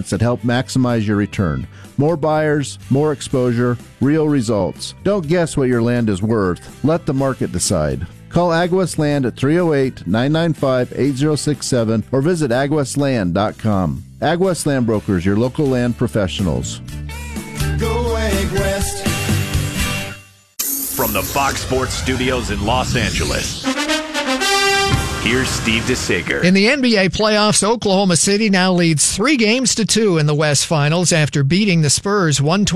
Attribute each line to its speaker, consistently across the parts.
Speaker 1: investments that help maximize your return. More buyers, more exposure, real results. Don't guess what your land is worth. Let the market decide. Call AgWest Land at 308-995-8067 or visit agwestland.com. AgWest Land Brokers, your local land professionals.
Speaker 2: Go AgWest.
Speaker 3: From the Fox Sports Studios in Los Angeles, here's Steve DeSager.
Speaker 4: In the NBA playoffs, Oklahoma City now leads 3-2 in the West Finals after beating the Spurs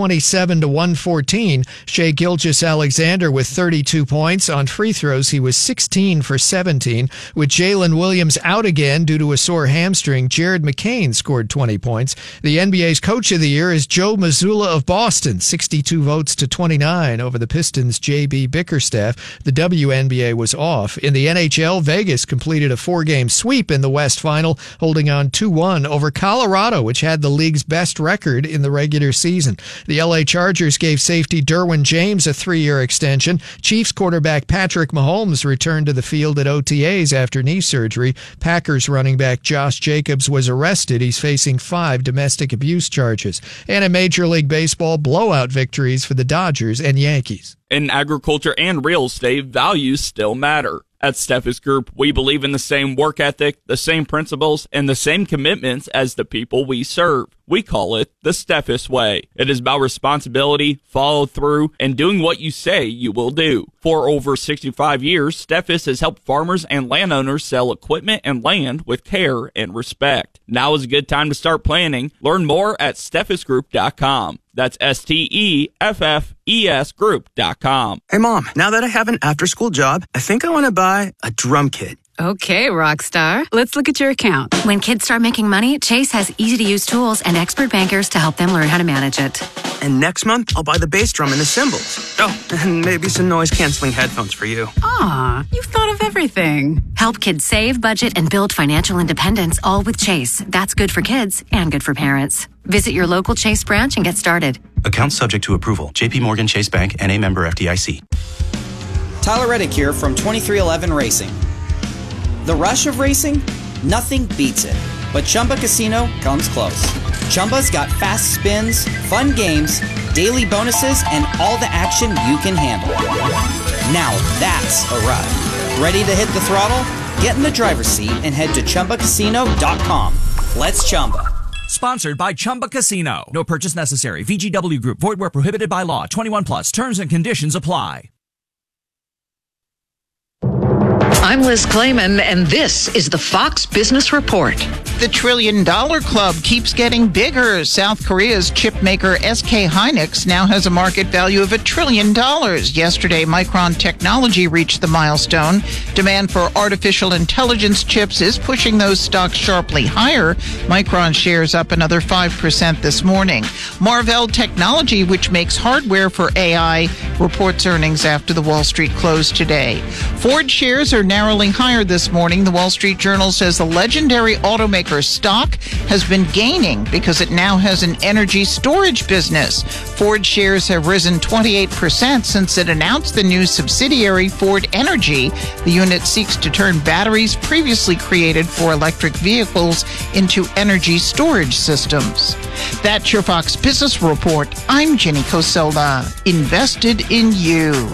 Speaker 4: 127-114. Shai Gilgeous-Alexander with 32 points. On free throws, he was 16 for 17. With Jalen Williams out again due to a sore hamstring, Jared McCain scored 20 points. The NBA's Coach of the Year is Joe Mazzulla of Boston, 62 votes to 29 over the Pistons' J.B. Bickerstaff. The WNBA was off. In the NHL, Vegas completed a 4-game sweep in the West Final, holding on 2-1 over Colorado, which had the league's best record in the regular season. The LA Chargers gave safety Derwin James a 3-year extension. Chiefs quarterback Patrick Mahomes returned to the field at OTAs after knee surgery. Packers running back Josh Jacobs was arrested. He's facing 5 domestic abuse charges. And in Major League Baseball, blowout victories for the Dodgers and Yankees.
Speaker 5: In agriculture and real estate, values still matter. At Steffes Group, we believe in the same work ethic, the same principles, and the same commitments as the people we serve. We call it the Steffes Way. It is about responsibility, follow through, and doing what you say you will do. For over 65 years, Steffes has helped farmers and landowners sell equipment and land with care and respect. Now is a good time to start planning. Learn more at steffesgroup.com. That's STEFFES group.com.
Speaker 6: Hey, Mom, now that I have an after-school job, I think I want to buy a drum kit.
Speaker 7: Okay, Rockstar. Let's look at your account.
Speaker 8: When kids start making money, Chase has easy-to-use tools and expert bankers to help them learn how to manage it.
Speaker 6: And next month, I'll buy the bass drum and the cymbals. Oh, and maybe some noise-canceling headphones for you.
Speaker 7: Aw, you've thought of everything.
Speaker 8: Help kids save, budget, and build financial independence, all with Chase. That's good for kids and good for parents. Visit your local Chase branch and get started.
Speaker 9: Account subject to approval. J.P. Morgan Chase Bank, N.A. member FDIC.
Speaker 10: Tyler Reddick here from 2311 Racing. The rush of racing? Nothing beats it. But Chumba Casino comes close. Chumba's got fast spins, fun games, daily bonuses, and all the action you can handle. Now that's a ride. Ready to hit the throttle? Get in the driver's seat and head to ChumbaCasino.com. Let's Chumba.
Speaker 11: Sponsored by Chumba Casino. No purchase necessary. VGW Group. Void where prohibited by law. 21 plus. Terms and conditions apply.
Speaker 12: I'm Liz Clayman, and this is the Fox Business Report.
Speaker 13: The $1 Trillion Club keeps getting bigger. South Korea's chip maker SK Hynix now has a market value of $1 trillion. Yesterday, Micron Technology reached the milestone. Demand for artificial intelligence chips is pushing those stocks sharply higher. Micron shares up another 5% this morning. Marvell Technology, which makes hardware for AI, reports earnings after the Wall Street closed today. Ford shares are narrowly higher this morning. The Wall Street Journal says the legendary automaker's stock has been gaining because it now has an energy storage business. Ford shares have risen 28% since it announced the new subsidiary Ford Energy. The unit seeks to turn batteries previously created for electric vehicles into energy storage systems. That's your Fox Business Report. I'm Jenny Cosola. Invested in you.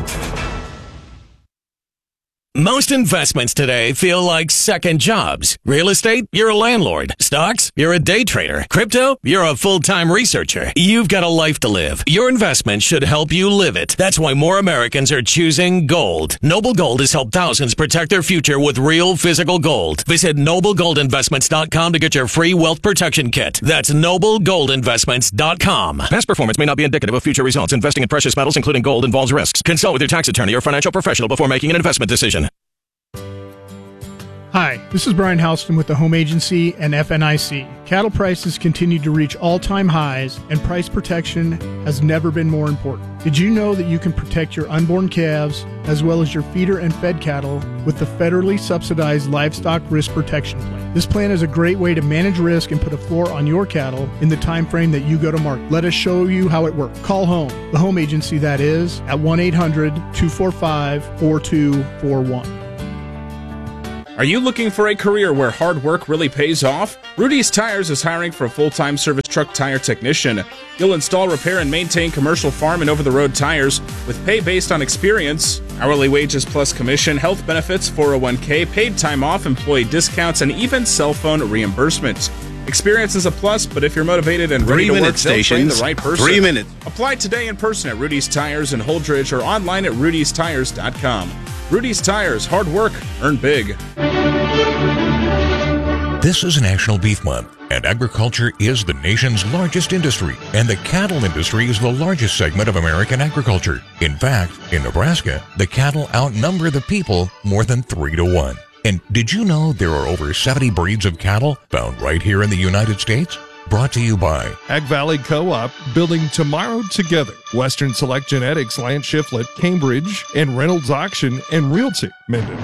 Speaker 14: Most investments today feel like second jobs. Real estate, you're a landlord. Stocks, you're a day trader. Crypto, you're a full-time researcher. You've got a life to live. Your investment should help you live it. That's why more Americans are choosing gold. Noble Gold has helped thousands protect their future with real physical gold. Visit NobleGoldInvestments.com to get your free wealth protection kit. That's NobleGoldInvestments.com. Past performance may not be indicative of future results. Investing in precious metals, including gold, involves risks. Consult with your tax attorney or financial professional before making an investment decision.
Speaker 15: Hi, this is Brian Houston with the Home Agency and FNIC. Cattle prices continue to reach all-time highs, and price protection has never been more important. Did you know that you can protect your unborn calves as well as your feeder and fed cattle with the federally subsidized Livestock Risk Protection Plan? This plan is a great way to manage risk and put a floor on your cattle in the time frame that you go to market. Let us show you how it works. Call home, the Home Agency that is, at 1-800-245-4241.
Speaker 16: Are you looking for a career where hard work really pays off? Rudy's Tires is hiring for a full-time service truck tire technician. You'll install, repair, and maintain commercial farm and over-the-road tires with pay based on experience, hourly wages plus commission, health benefits, 401k, paid time off, employee discounts, and even cell phone reimbursements. Experience is a plus, but if you're motivated and ready to work, they'll train the right person.
Speaker 17: 3 minutes.
Speaker 16: Apply today in person at Rudy's Tires in Holdridge or online at rudystires.com. Rudy's Tires, hard work, earn big.
Speaker 18: This is National Beef Month, and agriculture is the nation's largest industry, and the cattle industry is the largest segment of American agriculture. In fact, in Nebraska, the cattle outnumber the people more than 3 to 1. And did you know there are over 70 breeds of cattle found right here in the United States? Brought to you by
Speaker 19: Ag Valley Co-op, building tomorrow together. Western Select Genetics, Lance Shiflett, Cambridge, and Reynolds Auction and Realty, Minden.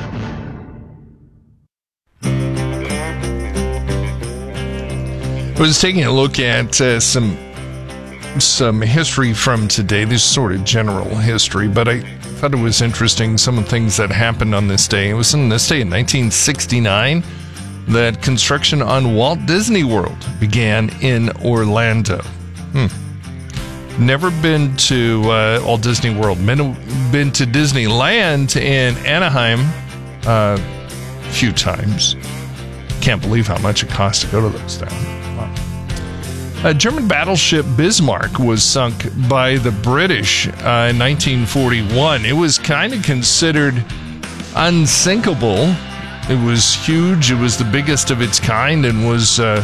Speaker 19: I was taking a look at some history from today. This is sort of general history, but I thought it was interesting, some of the things that happened on this day. It was on this day in 1969 that construction on Walt Disney World began in Orlando. Never been to Walt Disney World. Been to Disneyland in Anaheim a few times. Can't believe how much it costs to go to those towns. Wow. A German battleship Bismarck was sunk by the British in 1941. It was kind of considered unsinkable. It was huge. It was the biggest of its kind, and was the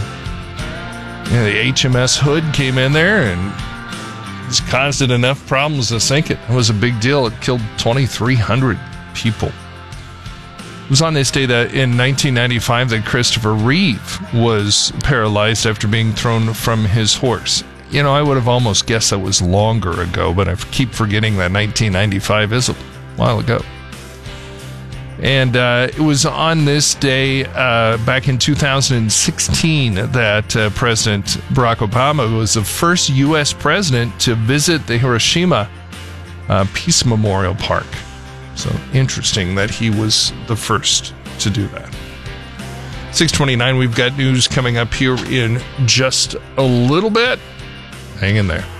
Speaker 19: HMS Hood came in there and it's caused it enough problems to sink it. It was a big deal. It killed 2,300 people. It was on this day that in 1995 that Christopher Reeve was paralyzed after being thrown from his horse. You know, I would have almost guessed that was longer ago, but I keep forgetting that 1995 is a while ago. And it was on this day back in 2016 that President Barack Obama was the first U.S. president to visit the Hiroshima Peace Memorial Park. So interesting that he was the first to do that. 6:29, we've got news coming up here in just a little bit. Hang in there.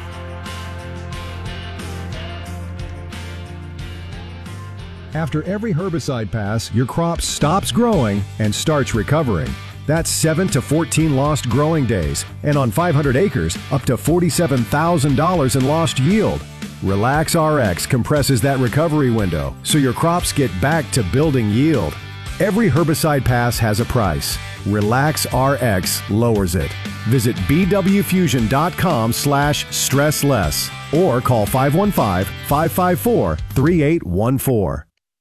Speaker 20: After every herbicide pass, your crop stops growing and starts recovering. That's 7 to 14 lost growing days, and on 500 acres, up to $47,000 in lost yield. Relax RX compresses that recovery window so your crops get back to building yield. Every herbicide pass has a price. Relax RX lowers it. Visit bwfusion.com/stressless or call 515-554-3814.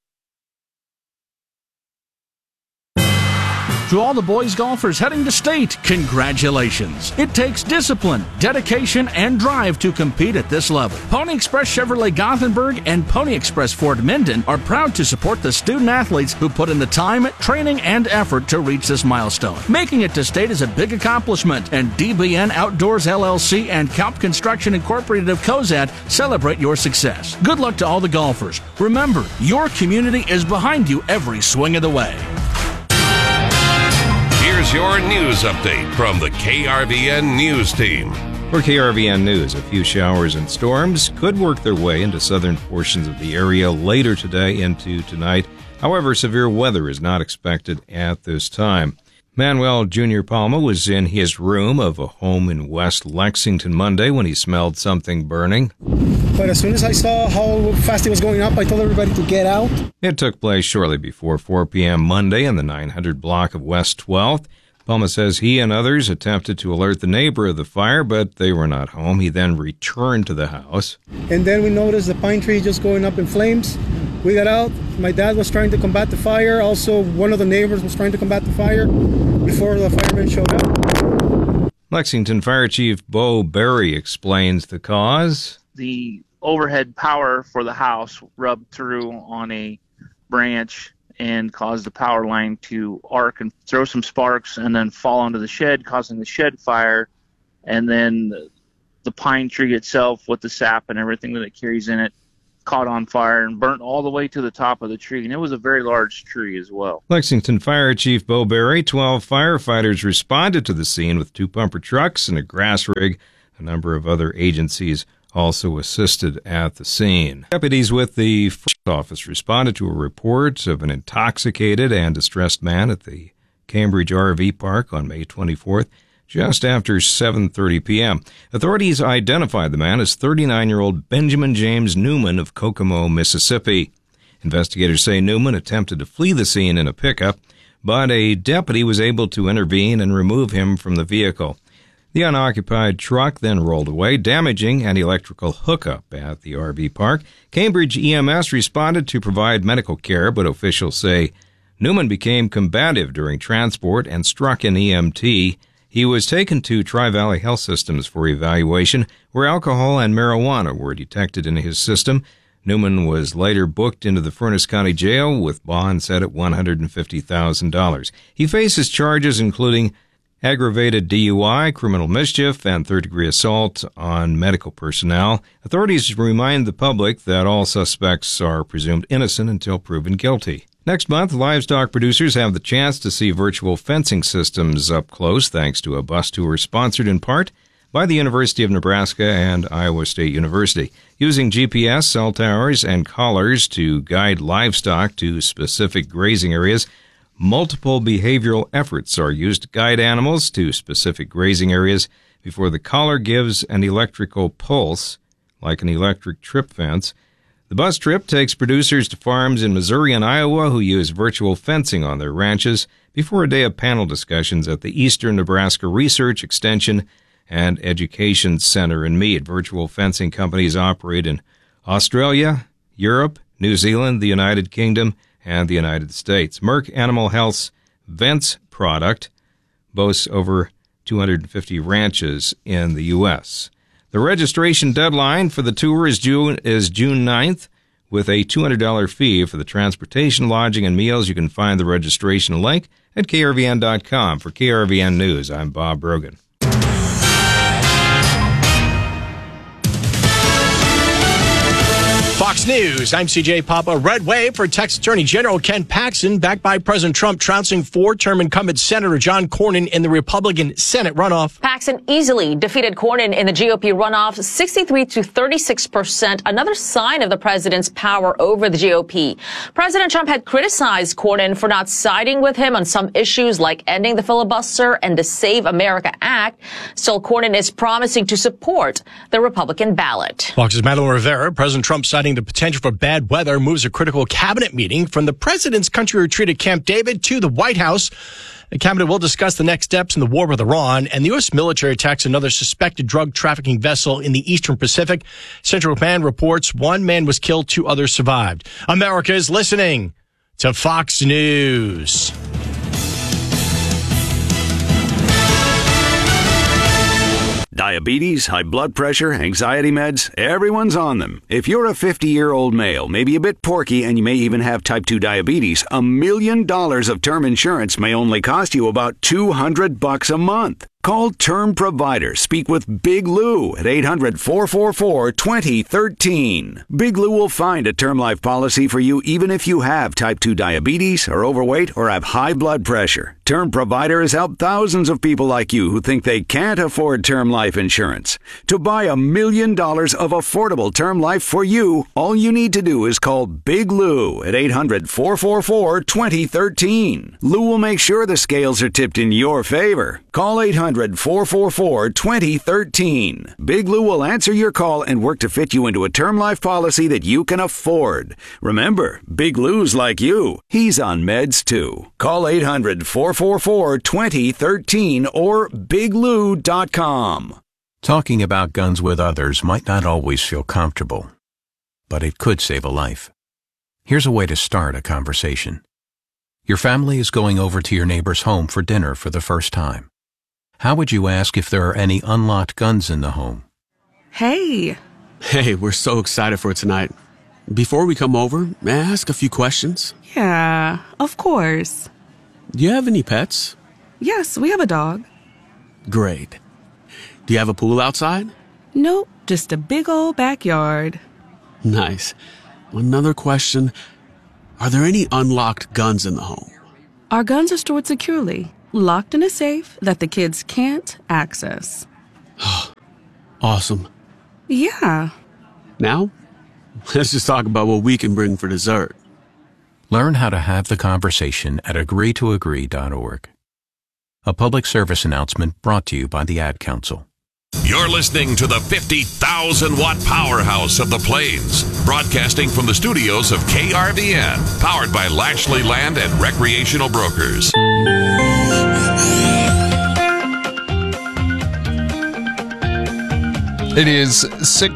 Speaker 21: To all the boys golfers heading to state, congratulations. It takes discipline, dedication, and drive to compete at this level. Pony Express Chevrolet Gothenburg and Pony Express Ford Minden are proud to support the student athletes who put in the time, training, and effort to reach this milestone. Making it to state is a big accomplishment, and DBN Outdoors LLC and Kalp Construction Incorporated of Cozad celebrate your success. Good luck to all the golfers. Remember, your community is behind you every swing of the way.
Speaker 22: Here's your news update from the KRVN News Team.
Speaker 23: For KRVN News, a few showers and storms could work their way into southern portions of the area later today into tonight. However, severe weather is not expected at this time. Manuel Jr. Palma was in his room of a home in West Lexington Monday when he smelled something burning.
Speaker 24: But as soon as I saw how fast it was going up, I told everybody to get out.
Speaker 23: It took place shortly before 4 p.m. Monday in the 900 block of West 12th. Palma says he and others attempted to alert the neighbor of the fire, but they were not home. He then returned to the house.
Speaker 24: And then we noticed the pine tree just going up in flames. We got out. My dad was trying to combat the fire. Also, one of the neighbors was trying to combat the fire before the firemen showed up.
Speaker 23: Lexington Fire Chief Bo Berry explains the cause.
Speaker 25: The overhead power for the house rubbed through on a branch and caused the power line to arc and throw some sparks and then fall onto the shed, causing the shed fire. And then the pine tree itself, with the sap and everything that it carries in it, caught on fire and burnt all the way to the top of the tree. And it was a very large tree as well.
Speaker 23: Lexington Fire Chief Bo Berry, 12 firefighters responded to the scene with 2 pumper trucks and a grass rig. A number of other agencies also assisted at the scene. Deputies with the Forest Office responded to a report of an intoxicated and distressed man at the Cambridge RV Park on May 24th, just after 7:30 p.m. Authorities identified the man as 39-year-old Benjamin James Newman of Kokomo, Mississippi. Investigators say Newman attempted to flee the scene in a pickup, but a deputy was able to intervene and remove him from the vehicle. The unoccupied truck then rolled away, damaging an electrical hookup at the RV park. Cambridge EMS responded to provide medical care, but officials say Newman became combative during transport and struck an EMT. He was taken to Tri-Valley Health Systems for evaluation, where alcohol and marijuana were detected in his system. Newman was later booked into the Furnace County Jail with bond set at $150,000. He faces charges including aggravated DUI, criminal mischief, and third-degree assault on medical personnel. Authorities remind the public that all suspects are presumed innocent until proven guilty. Next month, livestock producers have the chance to see virtual fencing systems up close thanks to a bus tour sponsored in part by the University of Nebraska and Iowa State University. Using GPS, cell towers, and collars to guide livestock to specific grazing areas, multiple behavioral efforts are used to guide animals to specific grazing areas before the collar gives an electrical pulse, like an electric trip fence. The bus trip takes producers to farms in Missouri and Iowa who use virtual fencing on their ranches before a day of panel discussions at the Eastern Nebraska Research, Extension, and Education Center in Mead. Virtual fencing companies operate in Australia, Europe, New Zealand, the United Kingdom, and the United States. Merck Animal Health's Vents product boasts over 250 ranches in the U.S. The registration deadline for the tour is June 9th, with a $200 fee for the transportation, lodging, and meals. You can find the registration link at krvn.com. For KRVN News, I'm Bob Brogan.
Speaker 1: Fox News, I'm CJ Papa. Red wave for Texas Attorney General Ken Paxton, backed by President Trump, trouncing four-term incumbent Senator John Cornyn in the Republican Senate runoff.
Speaker 2: Paxton easily defeated Cornyn in the GOP runoff, 63 to 36%, another sign of the president's power over the GOP. President Trump had criticized Cornyn for not siding with him on some issues like ending the filibuster and the Save America Act. Still, Cornyn is promising to support the Republican ballot.
Speaker 1: Fox's Madeline Rivera, President Trump citing the potential for bad weather, moves a critical cabinet meeting from the president's country retreat at Camp David to the White House. The cabinet will discuss the next steps in the war with Iran, and the U.S. military attacks another suspected drug trafficking vessel in the Eastern Pacific. Central Command reports one man was killed, 2 others survived. America is listening to Fox News.
Speaker 3: Diabetes, high blood pressure, anxiety meds, everyone's on them. If you're a 50-year-old male, maybe a bit porky, and you may even have type 2 diabetes, $1 million of term insurance may only cost you about $200 a month. Call Term Provider. Speak with Big Lou at 800-444-2013. Big Lou will find a term life policy for you even if you have type 2 diabetes, are overweight, or have high blood pressure. Term Provider has helped thousands of people like you who think they can't afford term life insurance. To buy $1 million of affordable term life for you, all you need to do is call Big Lou at 800-444-2013. Lou will make sure the scales are tipped in your favor. Call 800-444-2013. Big Lou will answer your call and work to fit you into a term life policy that you can afford. Remember, Big Lou's like you. He's on meds too. Call 800-444-2013 or biglou.com.
Speaker 4: Talking about guns with others might not always feel comfortable, but it could save a life. Here's a way to start a conversation. Your family is going over to your neighbor's home for dinner for the first time. How would you ask if there are any unlocked guns in the home?
Speaker 17: Hey, we're so excited for tonight. Before we come over, may I ask a few questions? Yeah, of course. Do you have any pets? Yes, we have a dog. Great. Do you have a pool outside? Nope, just a big old backyard. Nice. Another question. Are there any unlocked guns in the home?
Speaker 5: Our guns are stored securely, locked in a safe that the kids can't access.
Speaker 17: Awesome.
Speaker 5: Yeah.
Speaker 17: Now, let's just talk about what we can bring for dessert.
Speaker 4: Learn how to have the conversation at agreetoagree.org. A public service announcement brought to you by the Ad Council.
Speaker 22: You're listening to the 50,000-watt powerhouse of the Plains, broadcasting from the studios of KRVN, powered by Lashley Land and Recreational Brokers.
Speaker 19: It is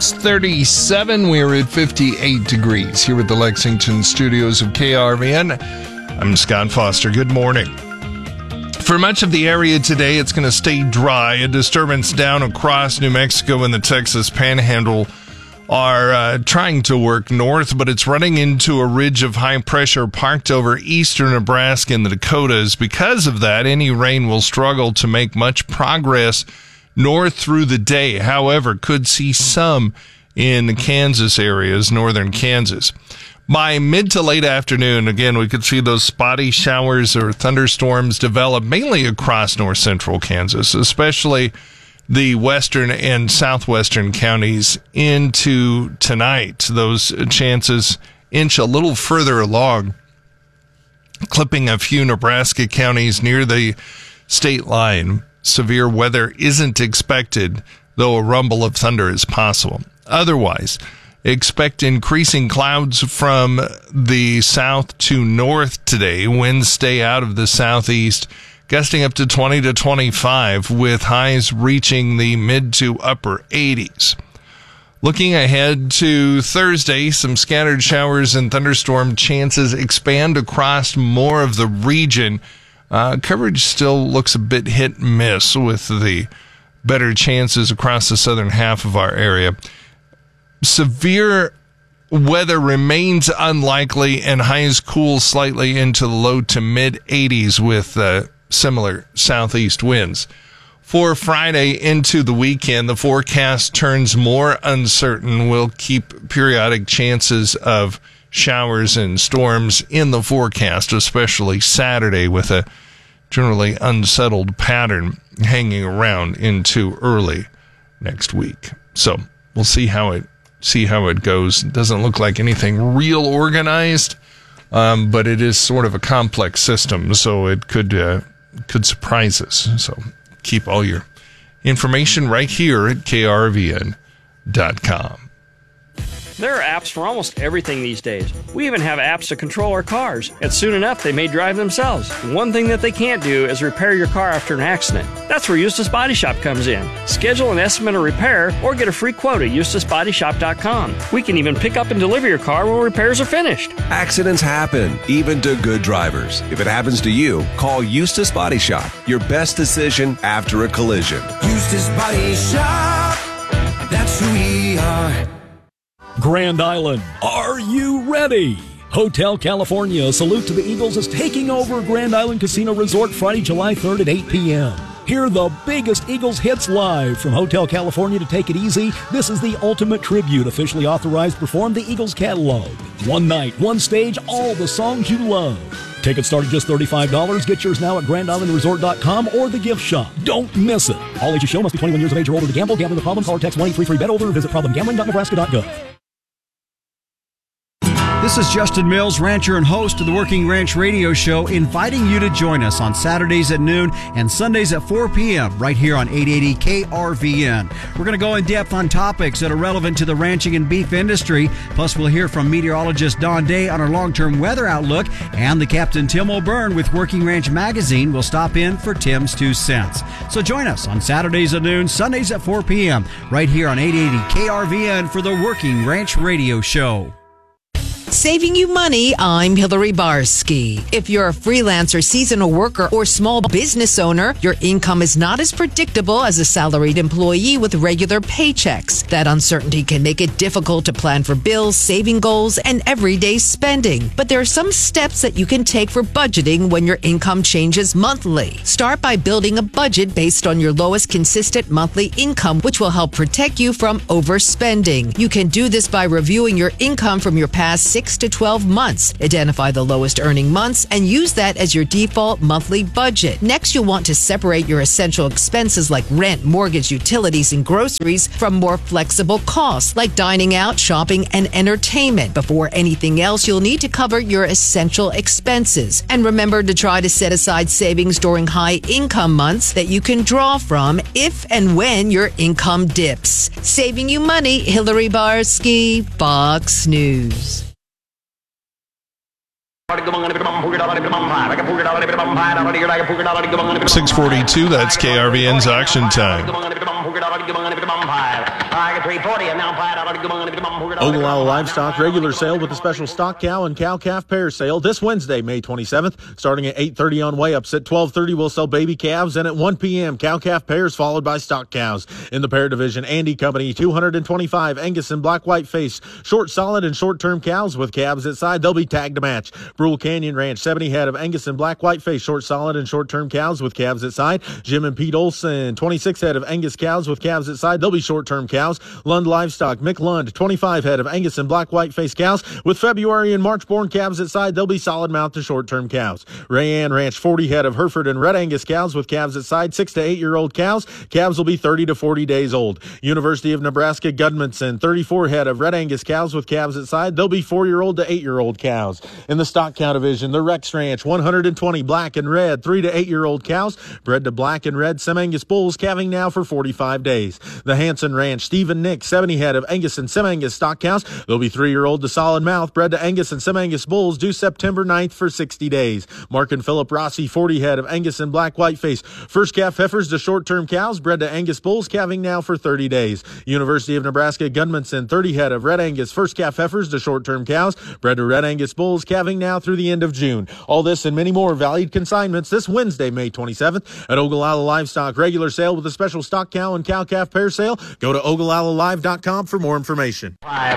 Speaker 19: 6:37. We're at 58 degrees here at the Lexington studios of KRVN. I'm Scott Foster. Good morning. For much of the area today, it's going to stay dry. A disturbance down across New Mexico and the Texas Panhandle are trying to work north, but it's running into a ridge of high pressure parked over eastern Nebraska and the Dakotas. Because of that, any rain will struggle to make much progress north through the day. However, could see some in the Kansas areas, northern Kansas. By mid to late afternoon, again, we could see those spotty showers or thunderstorms develop mainly across north central Kansas, especially the western and southwestern counties into tonight. Those chances inch a little further along, clipping a few Nebraska counties near the state line. Severe weather isn't expected, though a rumble of thunder is possible. Otherwise, expect increasing clouds from the south to north today. Winds stay out of the southeast, gusting up to 20 to 25, with highs reaching the mid to upper 80s. Looking ahead to Thursday, some scattered showers and thunderstorm chances expand across more of the region. Coverage still looks a bit hit and miss with the better chances across the southern half of our area. Severe weather remains unlikely, and highs cool slightly into the low to mid 80s with similar southeast winds. For Friday into the weekend, the forecast turns more uncertain. We'll keep periodic chances of showers and storms in the forecast, especially Saturday, with a generally unsettled pattern hanging around into early next week. So we'll see how it goes. It doesn't look like anything real organized, but it is sort of a complex system, so it could surprise us. So keep all your information right here at krvn.com.
Speaker 6: There are apps for almost everything these days. We even have apps to control our cars, and soon enough they may drive themselves. One thing that they can't do is repair your car after an accident. That's where Eustace Body Shop comes in. Schedule an estimate of repair or get a free quote at EustaceBodyShop.com. We can even pick up and deliver your car when repairs are finished.
Speaker 7: Accidents happen, even to good drivers. If it happens to you, call Eustace Body Shop. Your best decision after a collision.
Speaker 8: Eustace Body Shop, that's who we are.
Speaker 9: Grand Island, are you ready? Hotel California Salute to the Eagles is taking over Grand Island Casino Resort Friday, July 3rd at 8 p.m. Hear the biggest Eagles hits live from Hotel California to Take It Easy. This is the ultimate tribute, officially authorized to perform the Eagles catalog. One night, one stage, all the songs you love. Tickets start at just $35. Get yours now at GrandIslandResort.com or the gift shop. Don't miss it. All ages show must be 21 years of age or older to gamble. Gambling with problem? Call or text 1-833-BET-OLDER or visit problemgambling.nebraska.gov.
Speaker 26: This is Justin Mills, rancher and host of the Working Ranch Radio Show, inviting you to join us on Saturdays at noon and Sundays at 4 p.m. right here on 880 KRVN. We're going to go in depth on topics that are relevant to the ranching and beef industry. Plus, we'll hear from meteorologist Don Day on our long-term weather outlook, and the Captain Tim O'Byrne with Working Ranch Magazine will stop in for Tim's 2 cents. So join us on Saturdays at noon, Sundays at 4 p.m. right here on 880 KRVN for the Working Ranch Radio Show.
Speaker 10: Saving you money, I'm Hillary Barsky. If you're a freelancer, seasonal worker, or small business owner, your income is not as predictable as a salaried employee with regular paychecks. That uncertainty can make it difficult to plan for bills, saving goals, and everyday spending. But there are some steps that you can take for budgeting when your income changes monthly. Start by building a budget based on your lowest consistent monthly income, which will help protect you from overspending. You can do this by reviewing your income from your past 6 to 12 months. Identify the lowest earning months and use that as your default monthly budget. Next, you'll want to separate your essential expenses like rent, mortgage, utilities, and groceries from more flexible costs like dining out, shopping, and entertainment. Before anything else, you'll need to cover your essential expenses. And remember to try to set aside savings during high income months that you can draw from if and when your income dips. Saving you money, Hillary Barsky, Fox News.
Speaker 19: 6:42, that's KRVN's Auction Time.
Speaker 11: Ogallala Livestock regular sale with a special stock cow and cow-calf pair sale this Wednesday, May 27th. Starting at 8:30 on weigh-ups. At 12:30, we'll sell baby calves, and at 1 p.m., cow-calf pairs followed by stock cows. In the pair division, Andy Company, 225 Angus and black white face, short, solid, and short-term cows with calves at side. They'll be tagged to match. Brule Canyon Ranch, 70 head of Angus and black white face, short, solid, and short-term cows with calves at side. Jim and Pete Olson, 26 head of Angus cows with calves at side. They'll be short-term cows. Lund Livestock, Mick Lund, 25 head of Angus and black white face cows with February and March born calves at side. They'll be solid mouth to short-term cows. Rayanne Ranch, 40 head of Hereford and Red Angus cows with calves at side. 6 to 8 year old cows. Calves will be 30 to 40 days old. University of Nebraska Gudmundson, 34 head of Red Angus cows with calves at side. They'll be 4-year-old to 8-year-old cows. In the stock cow division, the Rex Ranch, 120 black and red 3 to 8-year-old cows bred to black and red Sem-Angus bulls, calving now for 45 days. The Hanson Ranch, Stephen Nick, 70 head of Angus and Sem-Angus stock cows. They'll be 3-year-old to solid mouth, bred to Angus and Sem-Angus bulls, due September 9th for 60 days. Mark and Philip Rossi, 40 head of Angus and black white face, first calf heifers to short-term cows, bred to Angus bulls, calving now for 30 days. University of Nebraska Gudmundson, 30 head of Red Angus, first calf heifers to short-term cows, bred to Red Angus bulls, calving now through the end of June. All this and many more valued consignments this Wednesday, May 27th at Ogallala Livestock. Regular sale with a special stock cow and cow-calf pair sale. Go to OgallaLaLive.com for more information.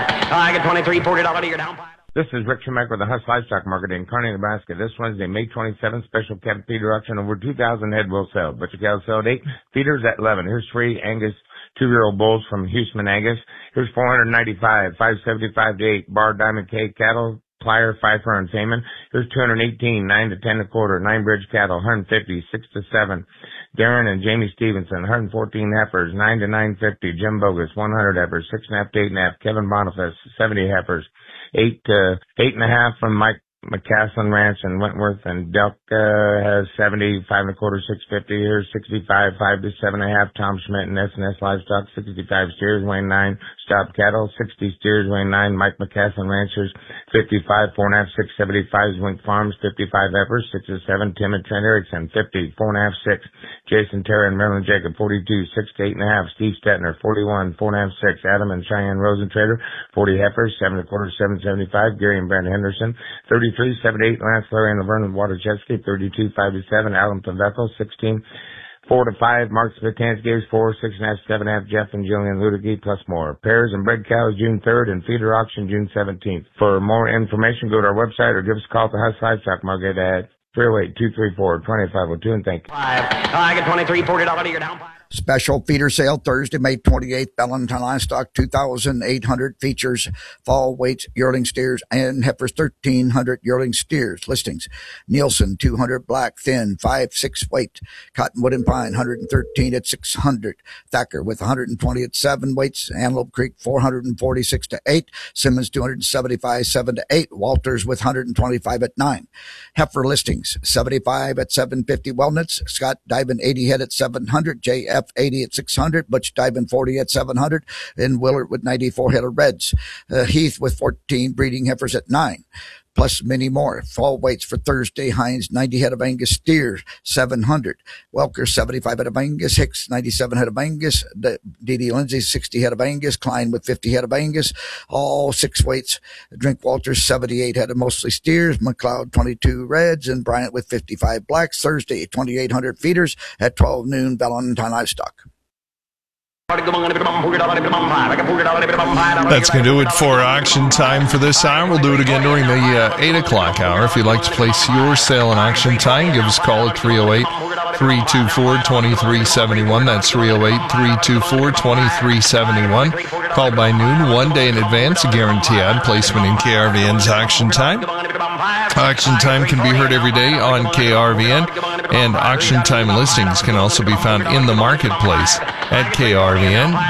Speaker 12: I get 23, $40 you're down. This is Rick Schmeck with the Huss Livestock Market in Kearney, Nebraska. This Wednesday, May 27th, special cattle feeder auction. Over 2,000 head will sell. Butcher cows sell at 8, feeders at 11. Here's 3 Angus 2-year-old bulls from Houston Angus. Here's 495, 575 to 8 Bar Diamond K cattle. Plier, Pfeiffer, and Taman. Here's 218, 9 to 10 a quarter, 9 bridge cattle, 150, 6 to 7. Darren and Jamie Stevenson, 114 heifers, 9 to 950. Jim Bogus, 100 heifers, 6.5 to 8.5. Kevin Boniface, 70 heifers, 8 to 8.5 from Mike McCaslin Ranch in Wentworth, and Delk has 70, 5 and a quarter, 650. Here's 65, 5 to 7.5. Tom Schmidt and S&S Livestock, 65 steers, weighing 9. Stop cattle, 60 steers, weighing 9. Mike McCaslin Ranchers, 55, 4.5, 675. Zwink Farms, 55 heifers, 6 to 7. Tim and Trent Erickson, 50, 4.5, 6. Jason Terry and Marilyn Jacob, 42, 6 to 8.5. Steve Stetner, 41, 4.5, 6. Adam and Cheyenne Rosentrader, 40 heifers, 7 and a quarter, 775. Gary and Brandon Henderson, 33, 7 to 8. Lance Larry and Laverne and Waterchesky, 32, 5 to 7. Alan Paveco, 16, 4 to 5. Mark Spitansky gives 4, 6.5, 7.5. Jeff and Julian Ludegy plus more. Pairs and bred cows June 3rd and feeder auction June 17th. For more information, go to our website or give us a call at the Huss Livestock Market at 308-234-2502 and thank you. I get 23, $40 you're down.
Speaker 13: Special feeder sale Thursday, May 28th. Valentine Livestock, 2,800 features fall weights, yearling steers, and heifers, 1,300 yearling steers. Listings: Nielsen, 200 black, thin, 5-6 weight. Cottonwood and Pine, 113 at 600. Thacker with 120 at 7 weights. Antelope Creek, 446 to 8. Simmons, 275, 7 to 8. Walters with 125 at 9. Heifer listings: 75 at 750 Wellnuts. Scott Dibin, 80 head at 700. JF 80 at 600, Butch Dibin 40 at 700, and Willard with 94 head of reds. Heath with 14 breeding heifers at 9. plus many more. Fall weights for Thursday: Heinz 90 head of Angus steers, 700. Welker 75 head of Angus. Hicks 97 head of Angus. D.D. Lindsay 60 head of Angus. Klein with 50 head of Angus. All 6 weights. Drinkwalter 78 head of mostly steers. McLeod 22 reds, and Bryant with 55 blacks. Thursday 2,800 feeders at 12 noon. Valentine Livestock.
Speaker 19: That's going to do it for auction time for this hour. We'll do it again during the 8 o'clock hour. If you'd like to place your sale in auction time, give us a call at 308-324-2371. That's 308-324-2371. Call by noon, 1 day in advance, a guaranteed placement in KRVN's auction time. Auction time can be heard every day on KRVN, and auction time listings can also be found in the marketplace at KRVN.com.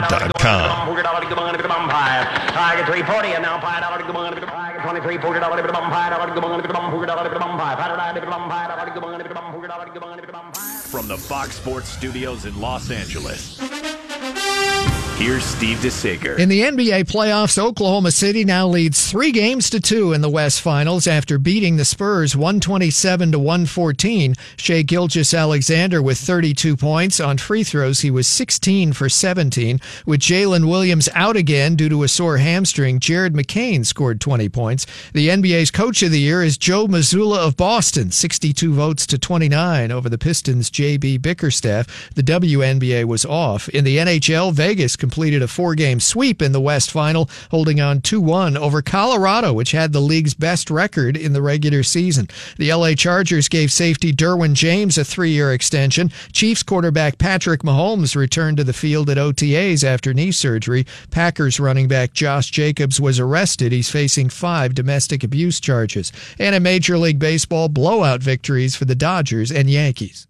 Speaker 14: From the Fox Sports Studios in Los Angeles, here's Steve DeSager.
Speaker 15: In the NBA playoffs, Oklahoma City now leads 3-2 in the West Finals after beating the Spurs 127-114. Shai Gilgeous-Alexander with 32 points. On free throws, he was 16 for 17. With Jalen Williams out again due to a sore hamstring, Jared McCain scored 20 points. The NBA's Coach of the Year is Joe Mazzulla of Boston, 62 votes to 29 over the Pistons' J.B. Bickerstaff. The WNBA was off. In the NHL, Vegas completed a 4-game sweep in the West Final, holding on 2-1 over Colorado, which had the league's best record in the regular season. The LA Chargers gave safety Derwin James a 3-year extension. Chiefs quarterback Patrick Mahomes returned to the field at OTAs after knee surgery. Packers running back Josh Jacobs was arrested. He's facing 5 domestic abuse charges. And in Major League Baseball, blowout victories for the Dodgers and Yankees.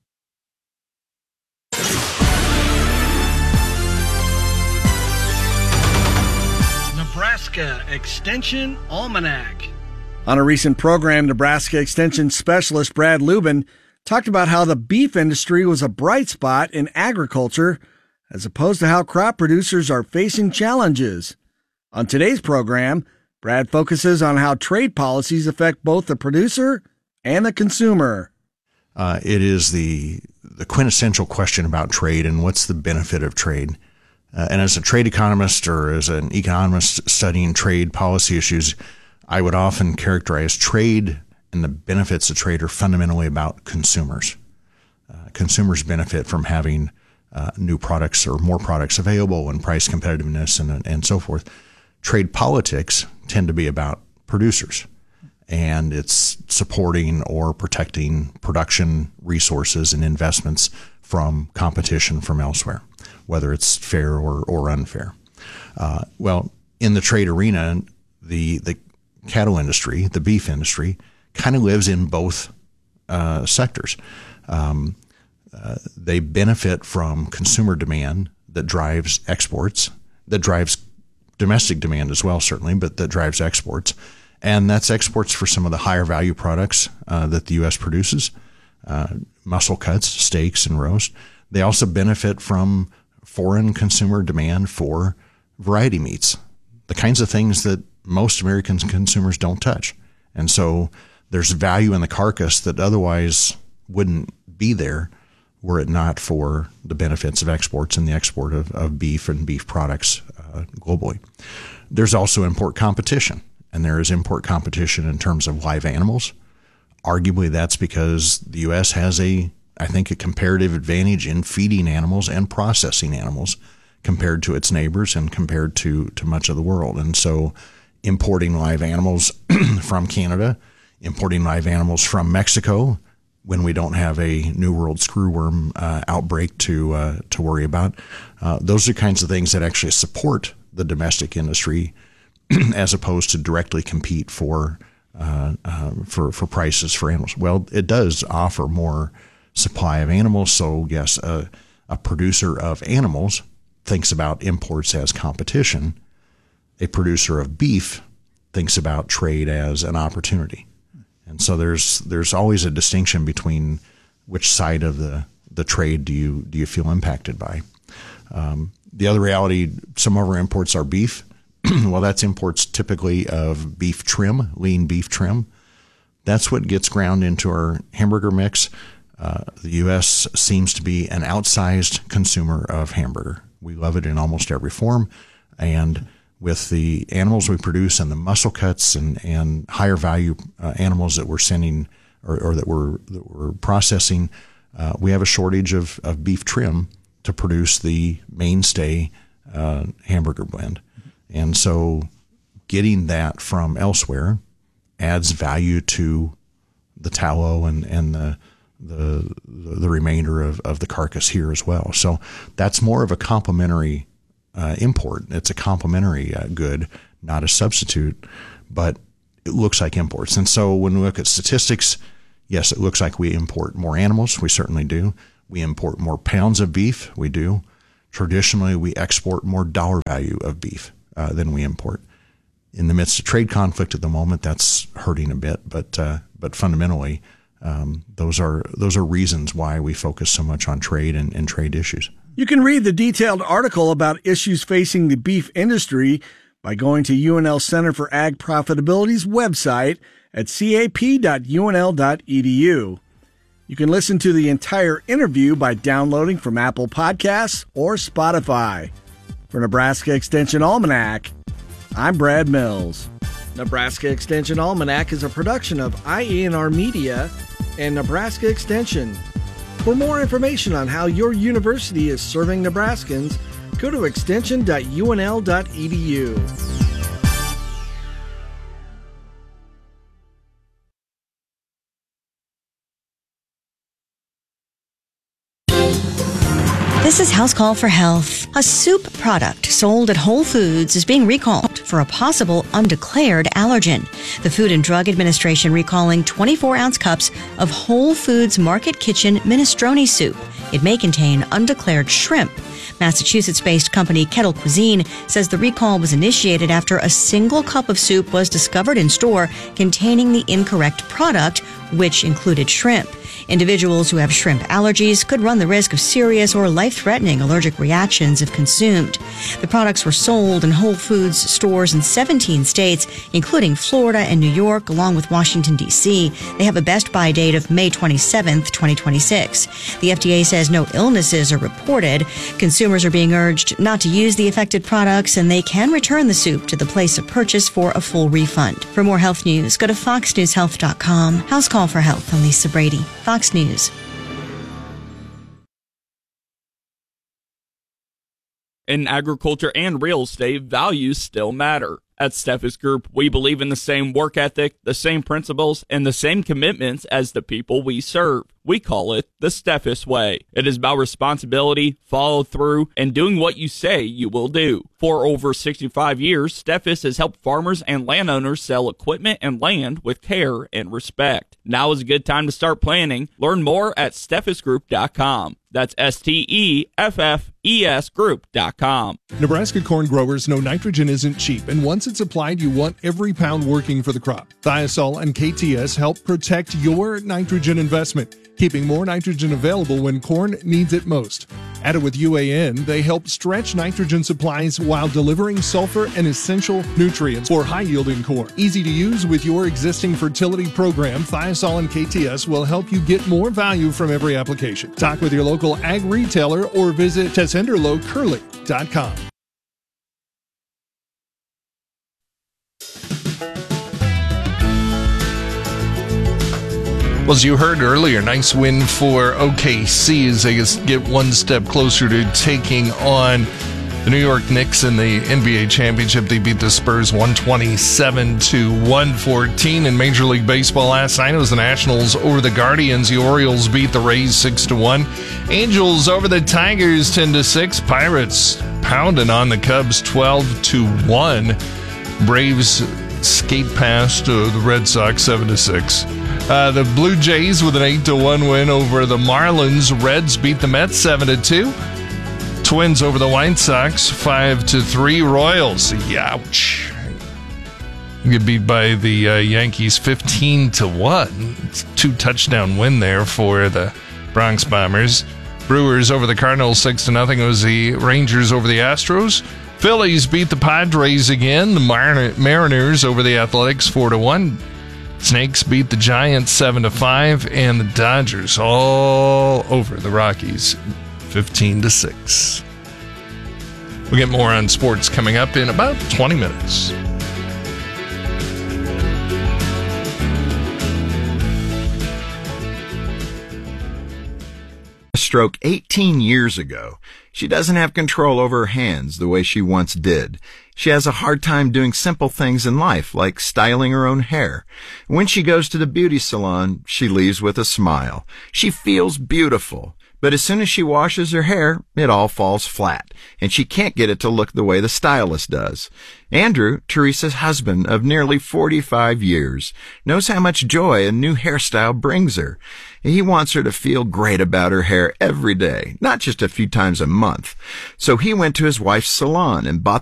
Speaker 16: Nebraska Extension Almanac.
Speaker 18: On a recent program, Nebraska Extension Specialist Brad Lubin talked about how the beef industry was a bright spot in agriculture, as opposed to how crop producers are facing challenges. On today's program, Brad focuses on how trade policies affect both the producer and the consumer.
Speaker 20: It is the quintessential question about trade and what's the benefit of trade. And as a trade economist or as an economist studying trade policy issues, I would often characterize trade and the benefits of trade are fundamentally about consumers. Consumers benefit from having new products or more products available and price competitiveness and so forth. Trade politics tend to be about producers, and it's supporting or protecting production resources and investments from competition from elsewhere, whether it's fair or unfair. Well, in the trade arena, the cattle industry, the beef industry, kind of lives in both sectors. They benefit from consumer demand that drives exports, that drives domestic demand as well, certainly, but that drives exports. And that's exports for some of the higher value products that the U.S. produces, muscle cuts, steaks, and roast. They also benefit from foreign consumer demand for variety meats, the kinds of things that most American consumers don't touch. And so there's value in the carcass that otherwise wouldn't be there were it not for the benefits of exports and the export of beef and beef products globally. There's also import competition, and there is import competition in terms of live animals. Arguably, that's because the U.S. has I think a comparative advantage in feeding animals and processing animals compared to its neighbors and compared to much of the world. And so importing live animals from Canada, importing live animals from Mexico when we don't have a New World screwworm outbreak to worry about, those are kinds of things that actually support the domestic industry as opposed to directly compete for prices for animals. Well, it does offer more supply of animals. So yes, a producer of animals thinks about imports as competition. A producer of beef thinks about trade as an opportunity. And so there's always a distinction between which side of the trade do you feel impacted by. The other reality, some of our imports are beef. Well, that's imports typically of beef trim, lean beef trim. That's what gets ground into our hamburger mix. The U.S. seems to be an outsized consumer of hamburger. We love it in almost every form. And with the animals we produce and the muscle cuts and higher value animals that we're sending or that we're processing, we have a shortage of beef trim to produce the mainstay hamburger blend. And so getting that from elsewhere adds value to the tallow and the remainder of the carcass here as well. So that's more of a complementary import. It's a complementary good, not a substitute, but it looks like imports. And so when we look at statistics, yes, it looks like we import more animals. We certainly do. We import more pounds of beef. We do. Traditionally, we export more dollar value of beef than we import. In the midst of trade conflict at the moment, that's hurting a bit, but fundamentally, those are reasons why we focus so much on trade and trade issues.
Speaker 18: You can read the detailed article about issues facing the beef industry by going to UNL Center for Ag Profitability's website at cap.unl.edu. You can listen to the entire interview by downloading from Apple Podcasts or Spotify. For Nebraska Extension Almanac, I'm Brad Mills. Nebraska Extension Almanac is a production of IENR Media and Nebraska Extension. For more information on how your university is serving Nebraskans, go to extension.unl.edu.
Speaker 1: This is House Call for Health. A soup product sold at Whole Foods is being recalled for a possible undeclared allergen. The Food and Drug Administration recalling 24-ounce cups of Whole Foods Market Kitchen minestrone soup. It may contain undeclared shrimp. Massachusetts-based company Kettle Cuisine says the recall was initiated after a single cup of soup was discovered in store containing the incorrect product, which included shrimp. Individuals who have shrimp allergies could run the risk of serious or life-threatening allergic reactions if consumed. The products were sold in Whole Foods stores in 17 states, including Florida and New York, along with Washington, D.C. They have a best-buy date of May 27th, 2026. The FDA says no illnesses are reported. Consumers are being urged not to use the affected products, and they can return the soup to the place of purchase for a full refund. For more health news, go to foxnewshealth.com. House Call for Health. I'm Lisa Brady, Fox News.
Speaker 2: In agriculture and real estate, values still matter. At Steffes Group, we believe in the same work ethic, the same principles, and the same commitments as the people we serve. We call it the Steffes Way. It is about responsibility, follow through, and doing what you say you will do. For over 65 years, Steffes has helped farmers and landowners sell equipment and land with care and respect. Now is a good time to start planning. Learn more at steffesgroup.com. That's STEFFES group.com.
Speaker 21: Nebraska corn growers know nitrogen isn't cheap, and once it's applied, you want every pound working for the crop. Thiosol and KTS help protect your nitrogen investment, keeping more nitrogen available when corn needs it most. Added with UAN, they help stretch nitrogen supplies while delivering sulfur and essential nutrients for high-yielding corn. Easy to use with your existing fertility program, Thiosol and KTS will help you get more value from every application. Talk with your local ag retailer or visit tessenderlocurly.com.
Speaker 19: Well, as you heard earlier, nice win for OKC as they get one step closer to taking on the New York Knicks in the NBA championship. They beat the Spurs 127-114. In Major League Baseball last night, it was the Nationals over the Guardians. The Orioles beat the Rays 6-1. Angels over the Tigers 10-6. Pirates pounding on the Cubs 12-1. Braves skate past the Red Sox 7-6. The Blue Jays with an 8-1 win over the Marlins. Reds beat the Mets 7-2. Twins over the White Sox 5-3. Royals, ouch. Get beat by the Yankees 15-1. It's a 2-touchdown win there for the Bronx Bombers. Brewers over the Cardinals 6-0. It was the Rangers over the Astros. Phillies beat the Padres again. The Mariners over the Athletics 4-1. Snakes beat the Giants 7-5, and the Dodgers all over the Rockies 15-6. We'll get more on sports coming up in about 20 minutes.
Speaker 3: Stroke 18 years ago. She doesn't have control over her hands the way she once did. She has a hard time doing simple things in life, like styling her own hair. When she goes to the beauty salon, she leaves with a smile. She feels beautiful. But as soon as she washes her hair, it all falls flat, and she can't get it to look the way the stylist does. Andrew, Teresa's husband of nearly 45 years, knows how much joy a new hairstyle brings her. He wants her to feel great about her hair every day, not just a few times a month. So he went to his wife's salon and bought